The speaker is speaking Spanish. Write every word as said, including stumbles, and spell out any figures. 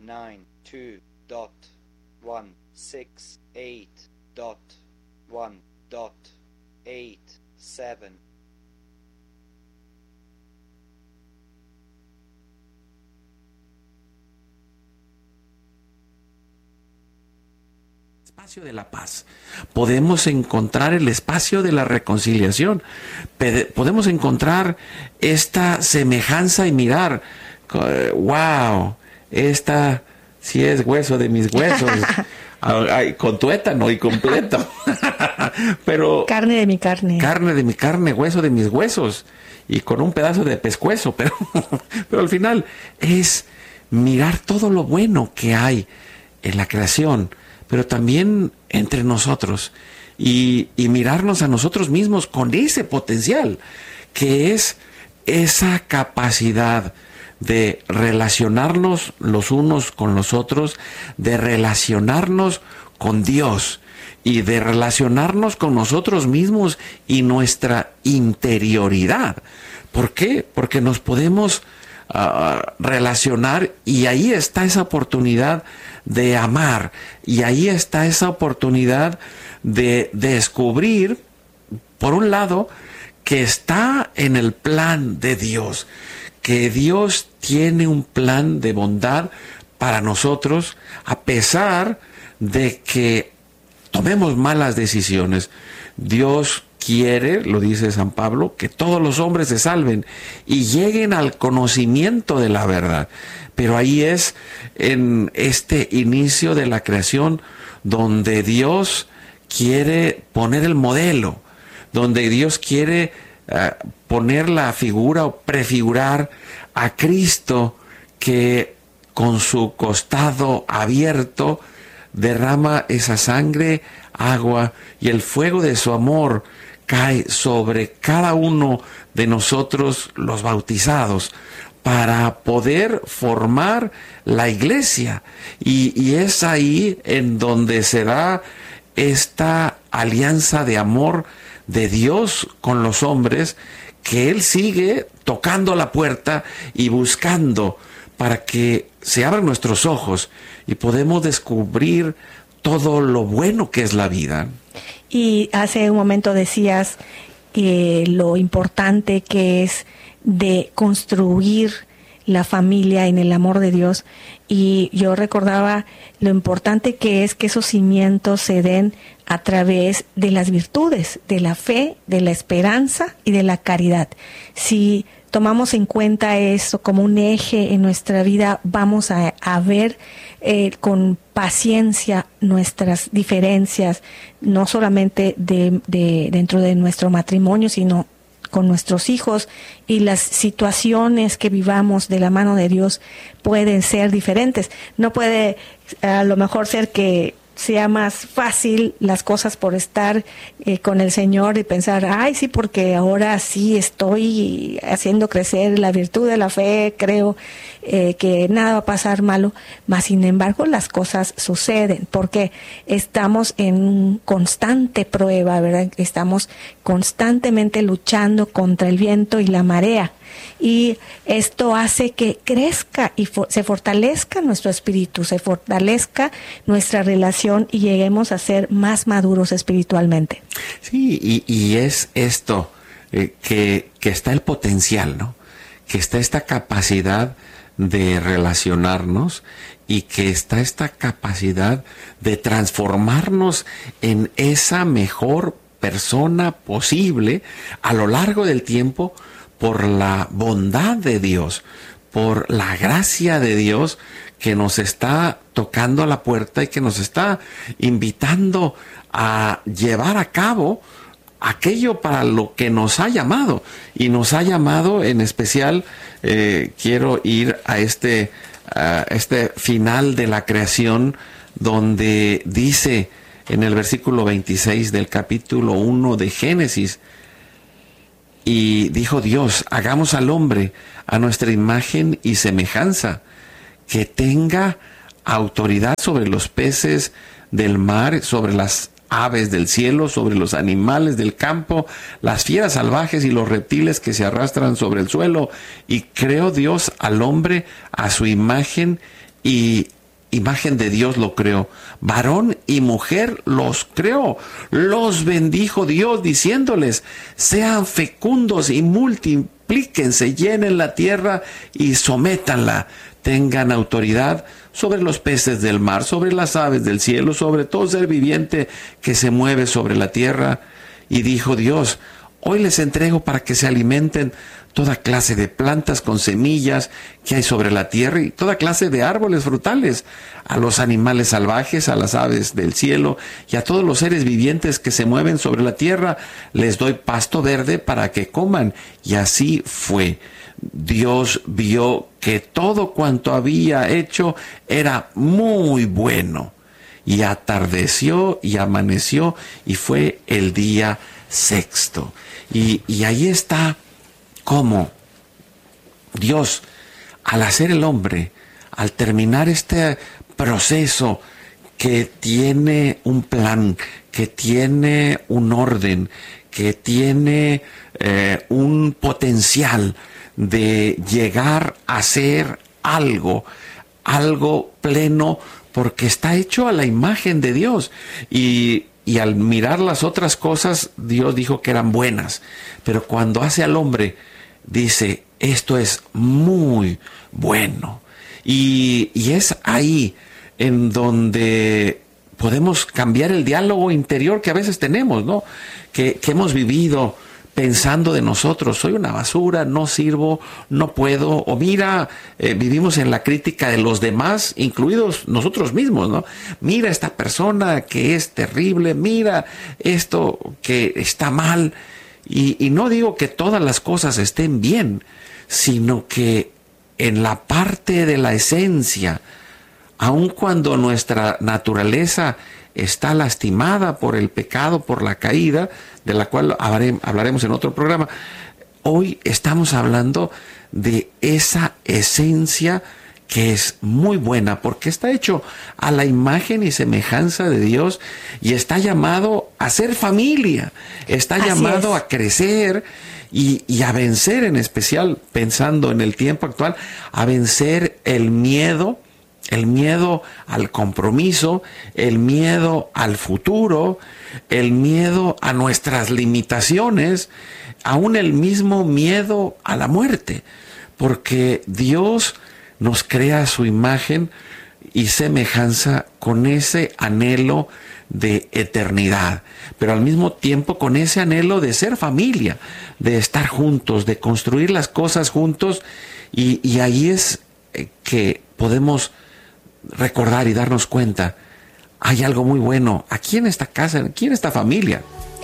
nine two dot one six eight dot one dot eight seven. Espacio de la paz. Podemos encontrar el espacio de la reconciliación. Podemos encontrar esta semejanza y mirar, wow, esta sí es hueso de mis huesos, con tuétano y completo. Pero carne de mi carne. Carne de mi carne, hueso de mis huesos, y con un pedazo de pescuezo. Pero, pero al final es mirar todo lo bueno que hay en la creación, pero también entre nosotros, y, y mirarnos a nosotros mismos con ese potencial, que es esa capacidad de relacionarnos los unos con los otros, de relacionarnos con Dios y de relacionarnos con nosotros mismos y nuestra interioridad. ¿Por qué? Porque nos podemos uh, relacionar, y ahí está esa oportunidad de amar, y ahí está esa oportunidad de, de descubrir, por un lado, que está en el plan de Dios, que Dios tiene un plan de bondad para nosotros, a pesar de que tomemos malas decisiones. Dios quiere, lo dice San Pablo, que todos los hombres se salven y lleguen al conocimiento de la verdad. Pero ahí es en este inicio de la creación donde Dios quiere poner el modelo, donde Dios quiere uh, poner la figura o prefigurar a Cristo, que con su costado abierto derrama esa sangre, agua, y el fuego de su amor cae sobre cada uno de nosotros, los bautizados, para poder formar la iglesia. Y, y es ahí en donde se da esta alianza de amor de Dios con los hombres, que Él sigue tocando la puerta y buscando para que se abran nuestros ojos y podemos descubrir todo lo bueno que es la vida. Y hace un momento decías eh, lo importante que es de construir la familia en el amor de Dios, y yo recordaba lo importante que es que esos cimientos se den a través de las virtudes, de la fe, de la esperanza y de la caridad. Si tomamos en cuenta eso como un eje en nuestra vida, vamos a, a ver eh, con paciencia nuestras diferencias, no solamente de, de dentro de nuestro matrimonio, sino con nuestros hijos, y las situaciones que vivamos de la mano de Dios pueden ser diferentes. No puede a lo mejor ser que sea más fácil las cosas por estar eh, con el Señor y pensar, ay, sí, porque ahora sí estoy haciendo crecer la virtud de la fe, creo eh, que nada va a pasar malo, mas sin embargo las cosas suceden, porque estamos en constante prueba, ¿verdad? Estamos constantemente luchando contra el viento y la marea. Y esto hace que crezca y for- se fortalezca nuestro espíritu, se fortalezca nuestra relación y lleguemos a ser más maduros espiritualmente. Sí, y, y es esto, eh, que, que está el potencial, ¿no? Que está esta capacidad de relacionarnos, y que está esta capacidad de transformarnos en esa mejor persona posible a lo largo del tiempo, por la bondad de Dios, por la gracia de Dios que nos está tocando a la puerta y que nos está invitando a llevar a cabo aquello para lo que nos ha llamado. Y nos ha llamado en especial, eh, quiero ir a este, a este final de la creación, donde dice en el versículo veintiséis del capítulo uno de Génesis: y dijo Dios, hagamos al hombre a nuestra imagen y semejanza, que tenga autoridad sobre los peces del mar, sobre las aves del cielo, sobre los animales del campo, las fieras salvajes y los reptiles que se arrastran sobre el suelo. Y creó Dios al hombre a su imagen, y imagen de Dios lo creó. Varón y mujer los creó. Los bendijo Dios diciéndoles, sean fecundos y multiplíquense, llenen la tierra y sométanla. Tengan autoridad sobre los peces del mar, sobre las aves del cielo, sobre todo ser viviente que se mueve sobre la tierra. Y dijo Dios, hoy les entrego para que se alimenten toda clase de plantas con semillas que hay sobre la tierra y toda clase de árboles frutales, a los animales salvajes, a las aves del cielo y a todos los seres vivientes que se mueven sobre la tierra, les doy pasto verde para que coman. Y así fue. Dios vio que todo cuanto había hecho era muy bueno. Y atardeció y amaneció y fue el día sexto. Y, y ahí está cómo Dios, al hacer el hombre, al terminar este proceso que tiene un plan, que tiene un orden, que tiene eh, un potencial de llegar a ser algo, algo pleno, porque está hecho a la imagen de Dios. Y, y al mirar las otras cosas, Dios dijo que eran buenas. Pero cuando hace al hombre, dice, esto es muy bueno. Y, y es ahí en donde podemos cambiar el diálogo interior que a veces tenemos, ¿no? Que, que hemos vivido pensando de nosotros, soy una basura, no sirvo, no puedo, o mira, eh, vivimos en la crítica de los demás, incluidos nosotros mismos, ¿no? Mira esta persona que es terrible, mira esto que está mal, y, y no digo que todas las cosas estén bien, sino que en la parte de la esencia, aun cuando nuestra naturaleza está lastimada por el pecado, por la caída, de la cual hablaremos en otro programa, hoy estamos hablando de esa esencia que es muy buena, porque está hecho a la imagen y semejanza de Dios y está llamado a ser familia, está Así llamado es. a crecer y, y a vencer, en especial pensando en el tiempo actual, a vencer el miedo, el miedo al compromiso, el miedo al futuro, el miedo a nuestras limitaciones, aún el mismo miedo a la muerte, porque Dios nos crea a su imagen y semejanza con ese anhelo de eternidad, pero al mismo tiempo con ese anhelo de ser familia, de estar juntos, de construir las cosas juntos, y, y ahí es que podemos recordar y darnos cuenta, hay algo muy bueno aquí en esta casa, aquí en esta familia.